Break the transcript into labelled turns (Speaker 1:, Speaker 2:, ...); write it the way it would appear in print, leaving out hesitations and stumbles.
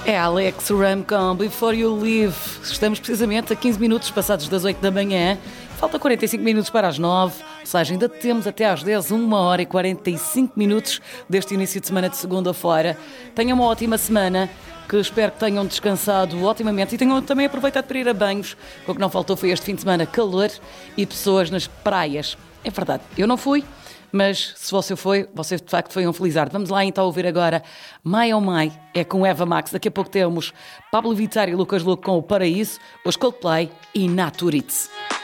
Speaker 1: É Alex Ram com Before You Leave. Estamos precisamente a 15 minutos passados das 8 da manhã. Falta 45 minutos para as 9. Ou seja, ainda temos até às 10, 1 hora e 45 minutos deste início de semana de segunda-feira. Tenham uma ótima semana, que espero que tenham descansado otimamente e tenham também aproveitado para ir a banhos. O que não faltou foi este fim de semana calor e pessoas nas praias. É verdade, eu não fui, mas se você foi, você de facto foi um felizardo. Vamos lá então ouvir agora My Oh My, é com Eva Max. Daqui a pouco temos Pablo Vittar e Lucas Luco com O Paraíso, os Coldplay e Naturits.